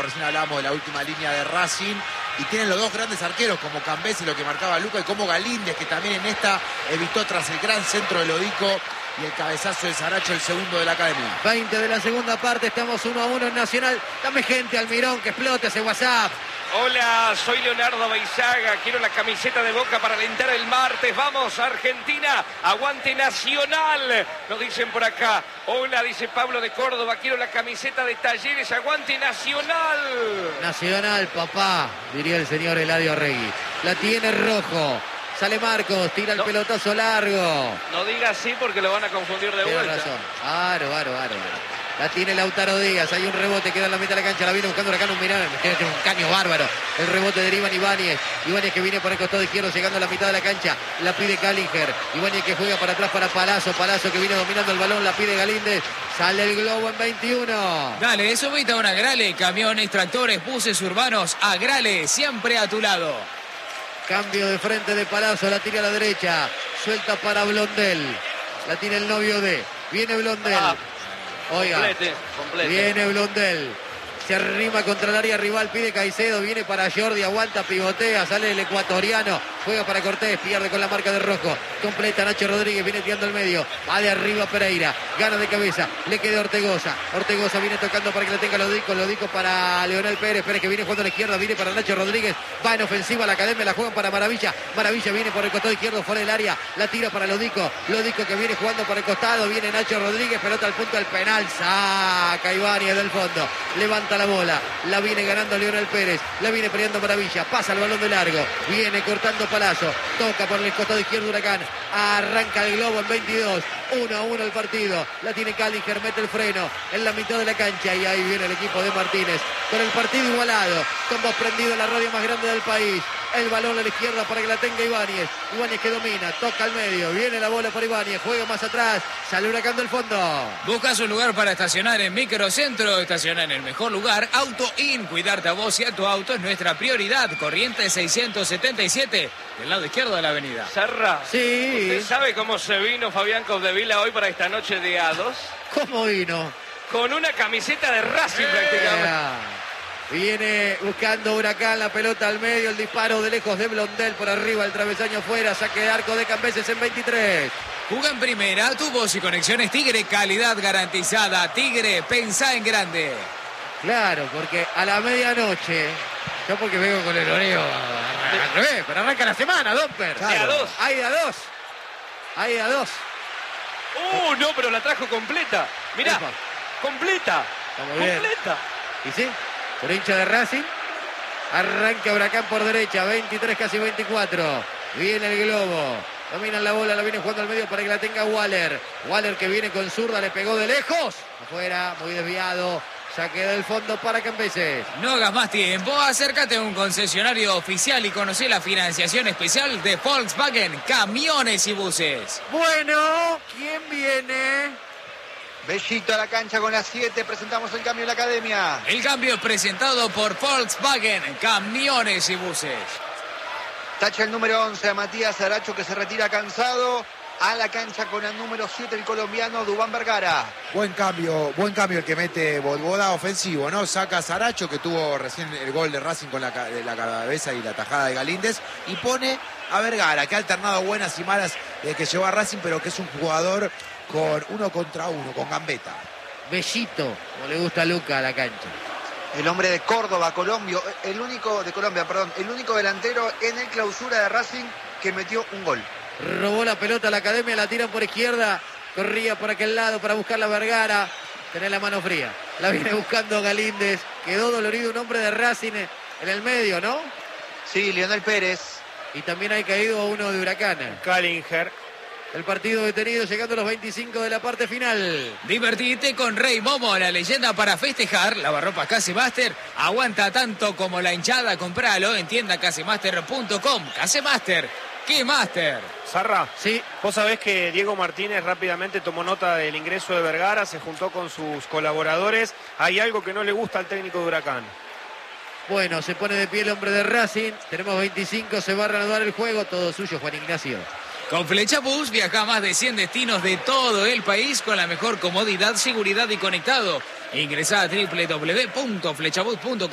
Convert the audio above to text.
recién hablábamos de la última línea de Racing, y tienen los dos grandes arqueros, como Cambesi, lo que marcaba Luca, y como Galíndez, que también en esta evitó tras el gran centro de Lodico y el cabezazo de Saracho, el segundo de la academia. 20 de la segunda parte, estamos 1-1 en Nacional. Dame gente, Almirón, que explote ese WhatsApp. Hola, soy Leonardo Beizaga, quiero la camiseta de Boca para alentar el martes. Vamos, Argentina, aguante Nacional, nos dicen por acá. Hola, dice Pablo de Córdoba, quiero la camiseta de Talleres, aguante Nacional. Nacional, papá, diría el señor Eladio Regui. La tiene Rojo. Sale Marcos, tira el pelotazo largo. No diga así porque lo van a confundir de Tiene vuelta. razón. Aro. La tiene Lautaro Díaz, hay un rebote, queda en la mitad de la cancha, la viene buscando Huracán, tiene un caño bárbaro. El rebote deriva en Ibáñez que viene por el costado izquierdo, llegando a la mitad de la cancha, la pide Callinger. Ibáñez que juega para atrás para Palazzo que viene dominando el balón, la pide Galíndez. Sale el globo en 21. Dale, subite a una Agrale, camiones, tractores, buses urbanos, Agrale, siempre a tu lado. Cambio de frente de Palazzo, la tira a la derecha, suelta para Blondel. La tiene el novio viene Blondel. Oiga, complete. Viene Blondel. Se arrima contra el área rival, pide Caicedo, viene para Jordi, aguanta, pivotea, sale el ecuatoriano, juega para Cortés, pierde con la marca de Rojo, completa Nacho Rodríguez, viene tirando al medio, va de arriba Pereira, gana de cabeza, le queda Ortegoza viene tocando para que le tenga Lodico para Leonel Pérez que viene jugando a la izquierda, viene para Nacho Rodríguez, va en ofensiva la academia, la juegan para Maravilla viene por el costado izquierdo, fuera del área, la tira para Lodico que viene jugando por el costado, viene Nacho Rodríguez, pelota al punto del penal, saca Ibáñez del fondo, levanta la bola, la viene ganando Leonel Pérez, la viene peleando Maravilla, pasa el balón de largo, viene cortando Palazzo, toca por el costado izquierdo Huracán, arranca el globo en 22, 1-1 el partido, la tiene Callinger, mete el freno en la mitad de la cancha y ahí viene el equipo de Martínez, con el partido igualado, con voz prendido en la radio más grande del país. El balón a la izquierda para que la tenga Ibáñez que domina, toca al medio, viene la bola para Ibáñez, juega más atrás, sale Huracán del fondo. Buscas un lugar para estacionar en Microcentro, estacionar en el mejor lugar, Auto In, cuidarte a vos y a tu auto es nuestra prioridad, Corrientes 677, del lado izquierdo de la avenida. Serra, sí. ¿Usted sabe cómo se vino Fabián Capdevila hoy para esta noche de A2? ¿Cómo vino? Con una camiseta de Racing prácticamente. Viene buscando Huracán, la pelota al medio, el disparo de lejos de Blondel por arriba, el travesaño fuera, saque de arco de Cambeses en 23. Juga en primera, tu voz y conexiones Tigre, calidad garantizada. Tigre, pensá en grande. Claro, porque a la medianoche, yo porque vengo con el oreo al revés, pero arranca la semana, Domper. Claro. Hay de a dos. No, pero la trajo completa. Mirá, completa. Completa. ¿Y sí? Por hincha de Racing, arranca Huracán por derecha, 23, casi 24. Viene el globo, dominan la bola, la viene jugando al medio para que la tenga Waller que viene con zurda, le pegó de lejos. Afuera, muy desviado. Saque del fondo para Cambeses. No hagas más tiempo, acércate a un concesionario oficial y conoce la financiación especial de Volkswagen, camiones y buses. Bueno, ¿quién viene? Bellito a la cancha con las 7, presentamos el cambio en la academia. El cambio presentado por Volkswagen, camiones y buses. Tacha el número 11 a Matías Saracho, que se retira cansado. A la cancha con el número 7 el colombiano Dubán Vergara. Buen cambio el que mete Boda ofensivo, ¿no? Saca a Saracho, que tuvo recién el gol de Racing con la cabeza y la tajada de Galíndez, y pone a Vergara, que ha alternado buenas y malas que llevó a Racing, pero que es un jugador con 1 contra 1, con gambeta. Bellito, como le gusta a Luca a la cancha. El hombre de Córdoba, el único delantero en el clausura de Racing que metió un gol. Robó la pelota a la academia, la tiran por izquierda, corría por aquel lado para buscar la Vergara, tenés la mano fría, la viene buscando Galíndez, quedó dolorido un hombre de Racing en el medio, ¿no? Sí, Leonel Pérez. Y también hay caído uno de Huracán. Callinger. El partido detenido llegando a los 25 de la parte final. Divertite con Rey Momo, la leyenda para festejar. Lavarropas Casemaster aguanta tanto como la hinchada. Compralo en tienda casemaster.com. Casemaster, ¿qué Master? Sarra, sí. Vos sabés que Diego Martínez rápidamente tomó nota del ingreso de Vergara, se juntó con sus colaboradores. Hay algo que no le gusta al técnico de Huracán. Bueno, se pone de pie el hombre de Racing. Tenemos 25, se va a reanudar el juego. Todo suyo, Juan Ignacio. Con Flechabús viaja a más de 100 destinos de todo el país con la mejor comodidad, seguridad y conectado. Ingresá a www.flechabús.com.